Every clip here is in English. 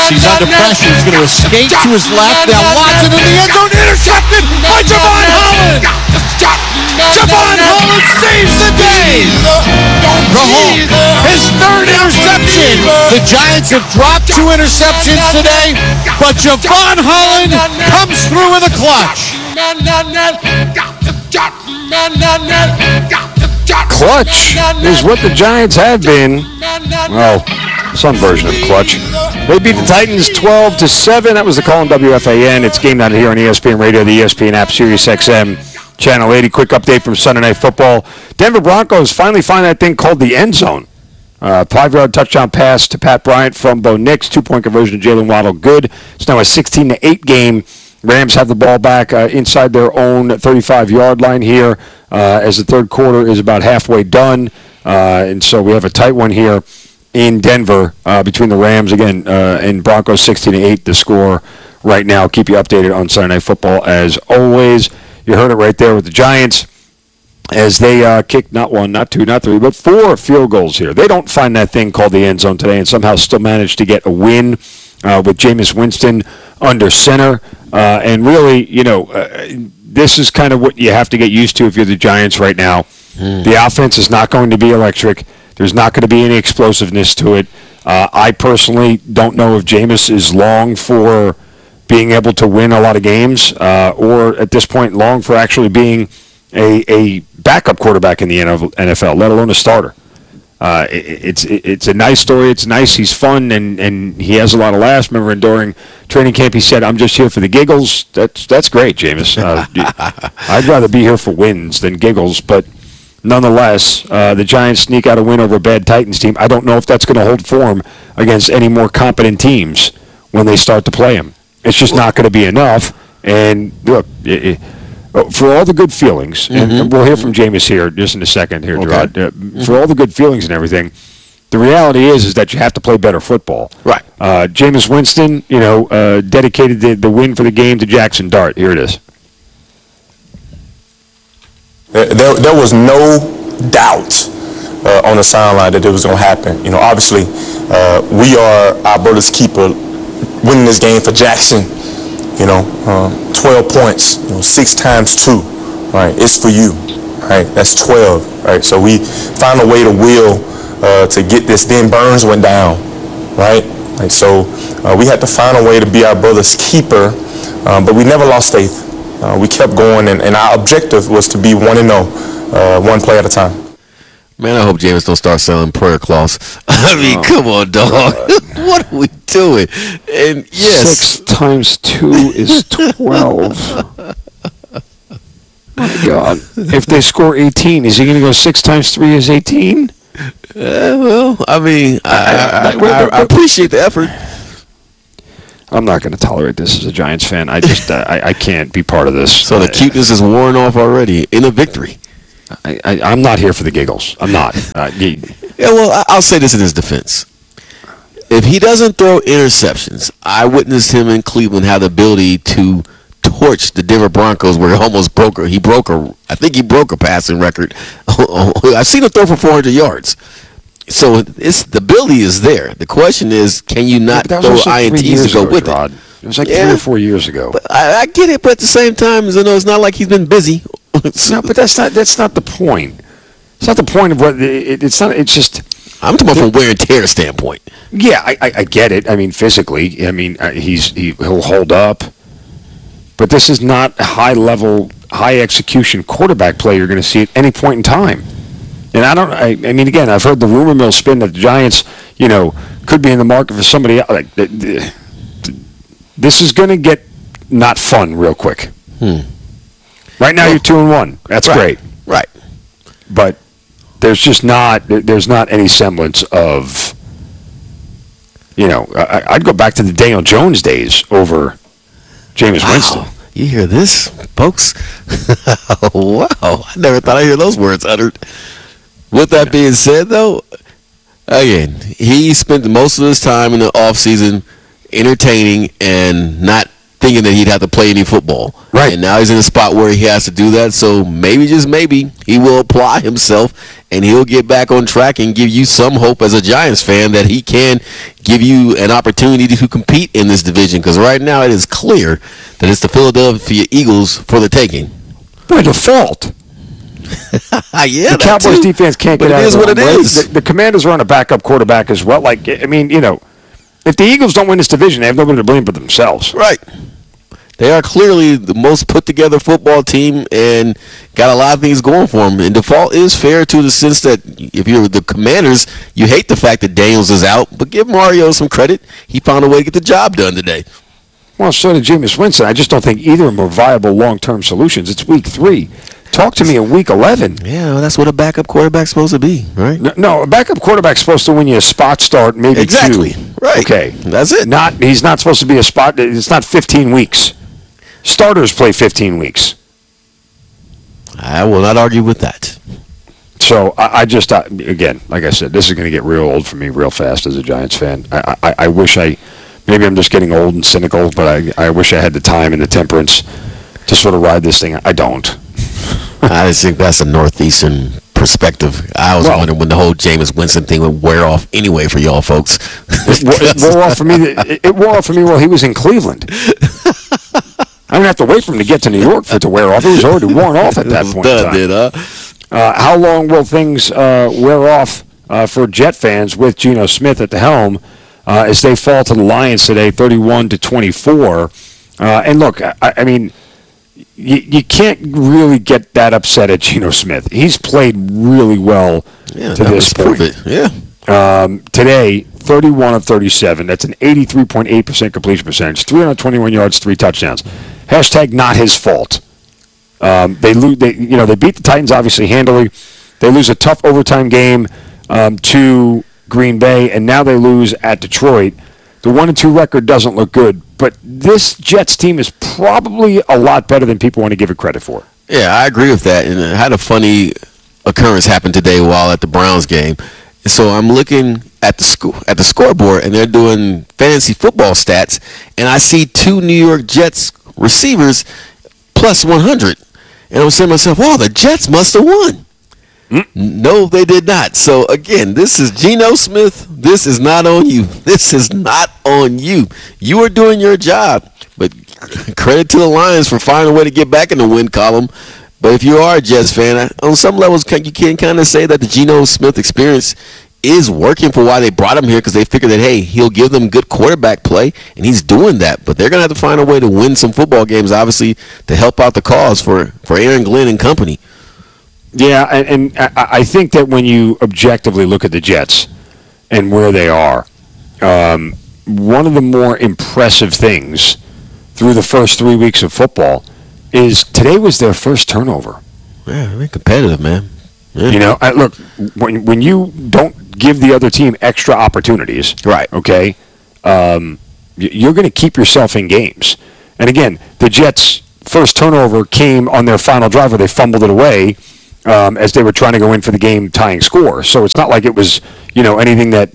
He's under pressure. He's going to escape to his left. Now launches in the end zone. Intercepted by Javon Holland. Javon Holland saves the day. His third interception. The Giants have dropped 2 interceptions today, but Javon Holland comes through with a clutch. Clutch is what the Giants have been. Well, some version of clutch. They beat the Titans 12-7. That was the call on WFAN. It's Game Night here on ESPN Radio, the ESPN app, Sirius XM, Channel 80. Quick update from Sunday Night Football. Denver Broncos finally find that thing called the end zone. 5-yard touchdown pass to Pat Bryant from Bo Nix. 2-point conversion to Jalen Waddle. Good. It's now a 16-8 game. Rams have the ball back inside their own 35-yard line here as the third quarter is about halfway done. And so we have a tight one here in Denver between the Rams, again, and Broncos 16-8, the score right now. Keep you updated on Sunday Night Football as always. You heard it right there with the Giants as they kicked not 1, not 2, not 3, but 4 field goals here. They don't find that thing called the end zone today and somehow still manage to get a win with Jameis Winston under center. And really, this is kind of what you have to get used to if you're the Giants right now. The offense is not going to be electric. There's not going to be any explosiveness to it. I personally don't know if Jameis is long for being able to win a lot of games or at this point long for actually being a backup quarterback in the NFL, let alone a starter. It's a nice story. It's nice. He's fun, and he has a lot of laughs. Remember, during training camp, he said, "I'm just here for the giggles." That's great, Jameis. I'd rather be here for wins than giggles, but nonetheless, the Giants sneak out a win over a bad Titans team. I don't know if that's going to hold form against any more competent teams when they start to play them. It's just not going to be enough. And look, for all the good feelings, and we'll hear from Jameis here just in a second here, Gerard. For all the good feelings and everything, the reality is that you have to play better football. Right. Jameis Winston, dedicated the win for the game to Jackson Dart. Here it is. There was no doubt on the sideline that it was going to happen. Obviously, we are our brother's keeper, winning this game for Jackson. 12 points, 6 times 2, right? It's for you, right? That's 12, right? So we found a way to will to get this. Then Burns went down, right? So we had to find a way to be our brother's keeper, but we never lost faith. We kept going, and our objective was to be 1-0, one play at a time. Man, I hope Jameis don't start selling prayer cloths. I mean, come on, dog. What are we doing? And yes, 6 times 2 is 12. My God. If they score 18, is he going to go 6 times 3 is 18? Well, I mean, I appreciate the effort. I'm not going to tolerate this as a Giants fan. I just I can't be part of this. So the cuteness is worn off already in a victory. I'm not here for the giggles. I'm not. Yeah, well, I'll say this in his defense. If he doesn't throw interceptions, I witnessed him in Cleveland have the ability to torch the Denver Broncos where he almost broke I think he broke a passing record. I've seen him throw for 400 yards. So the ability is there. The question is, can you not throw INTs to go with it? It was like 3 or 4 years ago. But I get it, but at the same time, it's not like he's been busy. No, but that's not the point. It's not the point of what it's not. It's just. I'm talking about from wear and tear standpoint. Yeah, I get it. I mean, physically, I mean, he'll hold up, but this is not a high-level, high-execution quarterback play you're going to see at any point in time. And I mean, again, I've heard the rumor mill spin that the Giants, could be in the market for somebody else. This is going to get not fun real quick. Right now, you're 2-1. That's great. Right. But there's just not any semblance of, I'd go back to the Daniel Jones days over Jameis Winston. You hear this, folks? Wow. I never thought I'd hear those words uttered. With that being said, though, again, he spent most of his time in the offseason entertaining and not thinking that he'd have to play any football. Right. And now he's in a spot where he has to do that. So maybe, just maybe, he will apply himself and he'll get back on track and give you some hope as a Giants fan that he can give you an opportunity to compete in this division. Because right now it is clear that it's the Philadelphia Eagles for the taking. By default. Yeah, the Cowboys defense can't get out of it. It is what it is. The Commanders are on a backup quarterback as well. Like, I mean, you know, if the Eagles don't win this division, they have nobody to blame but themselves. Right. They are clearly the most put-together football team and got a lot of things going for them. And default is fair to the sense that if you're the Commanders, you hate the fact that Daniels is out, but give Mario some credit. He found a way to get the job done today. Well, so did Jameis Winston. I just don't think either of them are viable long-term solutions. It's week 3. Talk to me in week 11. Yeah, well, that's what a backup quarterback's supposed to be, right? No, a backup quarterback's supposed to win you a spot start, maybe exactly. 2. Right. Okay. That's it. He's not supposed to be a spot. It's not 15 weeks. Starters play 15 weeks. I will not argue with that. So I just, again, like I said, this is going to get real old for me real fast as a Giants fan. I wish maybe I'm just getting old and cynical, but I wish I had the time and the temperance to sort of ride this thing. I don't. I just think that's a Northeastern perspective. I was wondering when the whole Jameis Winston thing would wear off anyway for y'all folks. It wore off for me. It wore off for me while he was in Cleveland. I didn't have to wait for him to get to New York for it to wear off. It was already worn off at that point in time. How long will things wear off for Jet fans with Geno Smith at the helm as they fall to the Lions today, 31-24? And look, I mean, you can't really get that upset at Geno Smith. He's played really well to this point. Yeah. Today, 31 of 37. That's an 83.8% completion percentage. 321 yards, 3 touchdowns. Hashtag not his fault. They beat the Titans obviously handily. They lose a tough overtime game to Green Bay, and now they lose at Detroit. The 1-2 record doesn't look good, but this Jets team is probably a lot better than people want to give it credit for. Yeah, I agree with that. And I had a funny occurrence happen today while at the Browns game. So I'm looking at the scoreboard, and they're doing fantasy football stats, and I see 2 New York Jets receivers plus 100. And I'm saying to myself, wow, the Jets must have won. No, they did not. So, again, this is Geno Smith. This is not on you. This is not on you. You are doing your job. But credit to the Lions for finding a way to get back in the win column. But if you are a Jets fan, on some levels, you can kind of say that the Geno Smith experience is working for why they brought him here, because they figured that, hey, he'll give them good quarterback play, and he's doing that. But they're going to have to find a way to win some football games, obviously, to help out the cause for Aaron Glenn and company. Yeah, and I think that when you objectively look at the Jets and where they are, one of the more impressive things through the first 3 weeks of football is today was their first turnover. Yeah, they're competitive, man. Yeah. You know, look, when you don't give the other team extra opportunities, right? Okay, you're going to keep yourself in games. And again, the Jets' first turnover came on their final drive where they fumbled it away as they were trying to go in for the game-tying score. So it's not like it was, anything that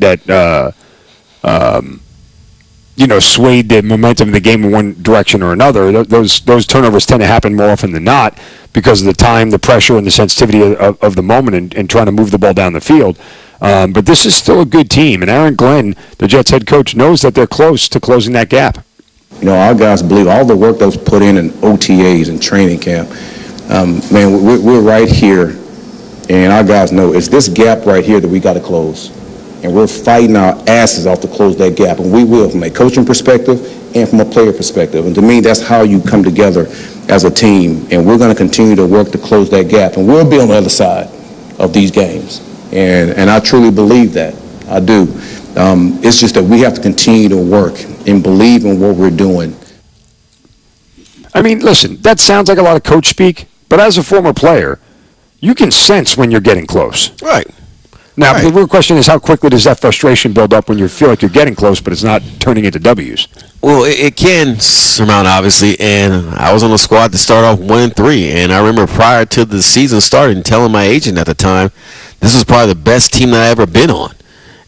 swayed the momentum of the game in one direction or another. Those turnovers tend to happen more often than not because of the time, the pressure, and the sensitivity of the moment and trying to move the ball down the field. But this is still a good team, and Aaron Glenn, the Jets head coach, knows that they're close to closing that gap. Our guys believe all the work that was put in OTAs and training camp. Man, we're right here, and our guys know it's this gap right here that we got to close. And we're fighting our asses off to close that gap, and we will from a coaching perspective and from a player perspective. And to me, that's how you come together as a team, and we're going to continue to work to close that gap, and we'll be on the other side of these games. And I truly believe that. I do. It's just that we have to continue to work and believe in what we're doing. I mean, listen, that sounds like a lot of coach speak, but as a former player, you can sense when you're getting close. Right. Now, the real question is how quickly does that frustration build up when you feel like you're getting close, but it's not turning into W's? Well, it can surmount, obviously, and I was on the squad to start off 1-3, and I remember prior to the season starting telling my agent at the time, this was probably the best team that I ever been on.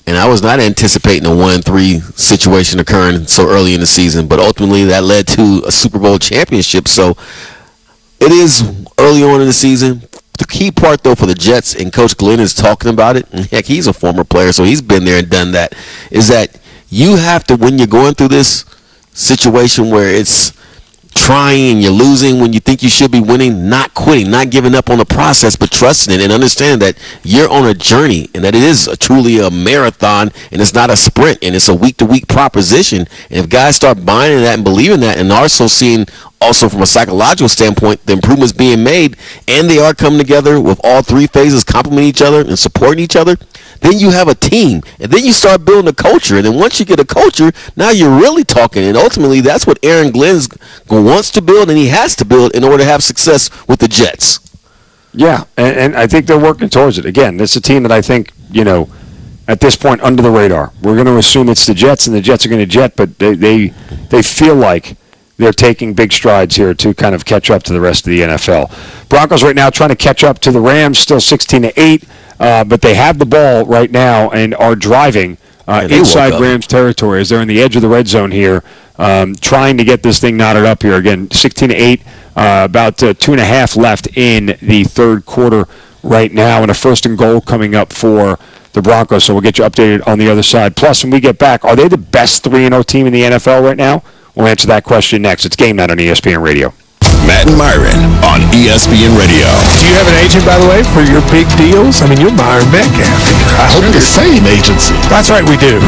And I was not anticipating a 1-3 situation occurring so early in the season, but ultimately that led to a Super Bowl championship. So it is early on in the season. The key part, though, for the Jets, and Coach Glenn is talking about it, and heck, he's a former player, so he's been there and done that, is that you have to, when you're going through this situation where it's trying and you're losing when you think you should be winning, not quitting, not giving up on the process, but trusting it and understanding that you're on a journey and that it is truly a marathon and it's not a sprint and it's a week-to-week proposition. And if guys start buying into that and believing that and also seeing also from a psychological standpoint the improvements being made and they are coming together with all three phases complementing each other and supporting each other, then you have a team, and then you start building a culture. And then once you get a culture, now you're really talking. And ultimately, that's what Aaron Glenn wants to build, and he has to build in order to have success with the Jets. Yeah, and I think they're working towards it. Again, this is a team that I think, at this point, under the radar. We're going to assume it's the Jets, and the Jets are going to jet, but they feel like they're taking big strides here to kind of catch up to the rest of the NFL. Broncos right now trying to catch up to the Rams, still 16-8. But they have the ball right now and are driving inside Rams territory as they're in the edge of the red zone here, trying to get this thing knotted up here. Again, 16-8, about 2.5 left in the third quarter right now, and a first and goal coming up for the Broncos. So we'll get you updated on the other side. Plus, when we get back, are they the best 3-0 team in the NFL right now? We'll answer that question next. It's Game Night on ESPN Radio. Matt and Myron on ESPN Radio. Do you have an agent, by the way, for your big deals? I mean, you're Myron Metcalf. I hope the same agency. That's right, we do.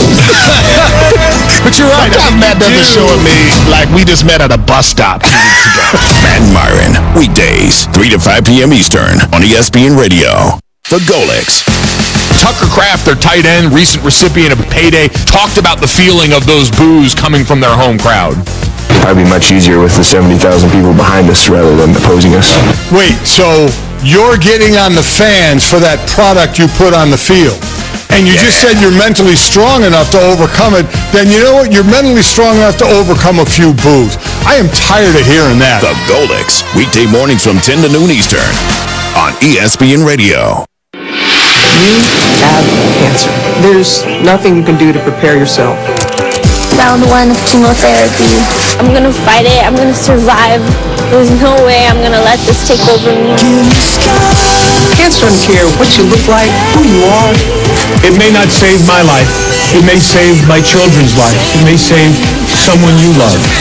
But you're right. Sometimes Matt doesn't show at me like we just met at a bus stop 2 weeks ago. Matt and Myron, weekdays, 3 to 5 p.m. Eastern on ESPN Radio. The Golics. Tucker Kraft, their tight end, recent recipient of a payday, talked about the feeling of those boos coming from their home crowd. Probably much easier with the 70,000 people behind us rather than opposing us. Wait, so you're getting on the fans for that product you put on the field, and you just said you're mentally strong enough to overcome it, then you know what? You're mentally strong enough to overcome a few boos. I am tired of hearing that. The Golics, weekday mornings from 10 to noon Eastern on ESPN Radio. You have cancer. There's nothing you can do to prepare yourself. Round 1 of chemotherapy. I'm gonna fight it. I'm gonna survive. There's no way I'm gonna let this take over me. Cancer doesn't care what you look like, who you are. It may not save my life. It may save my children's life. It may save someone you love.